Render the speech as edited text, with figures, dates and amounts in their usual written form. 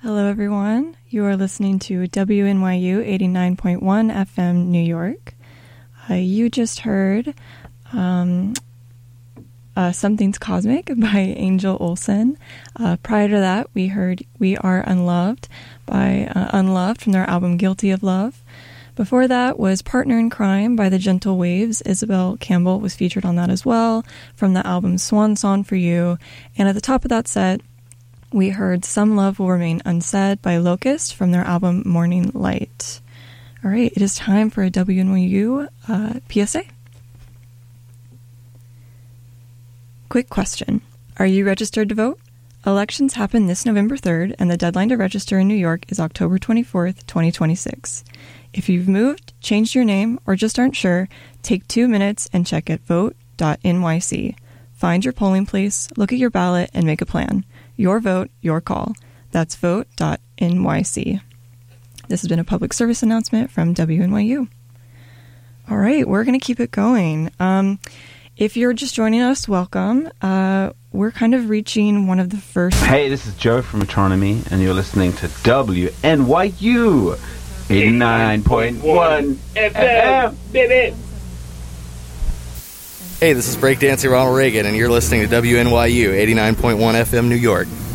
Hello, everyone. You are listening to WNYU 89.1 FM New York. You just heard Something's Cosmic by Angel Olsen. Prior to that, we heard We Are Unloved by Unloved from their album Guilty of Love. Before that was Partner in Crime by The Gentle Waves. Isabel Campbell was featured on that as well from the album Swan Song for You. And at the top of that set, we heard Some Love Will Remain Unsaid by Locust from their album Morning Light. All right, it is time for a WNYU PSA. Quick question. Are you registered to vote? Elections happen this November 3rd, and the deadline to register in New York is October 24th, 2026. If you've moved, changed your name, or just aren't sure, take 2 minutes and check at vote.nyc. Find your polling place, look at your ballot, and make a plan. Your vote, your call. That's vote.nyc. This has been a public service announcement from WNYU. All right, we're going to keep it going. If you're just joining us, welcome. We're kind of reaching one of the first... Hey, this is Joe from Metronomy, and you're listening to WNYU 89.1 FM, baby! Hey, this is breakdancer Ronald Reagan, and you're listening to WNYU 89.1 FM New York.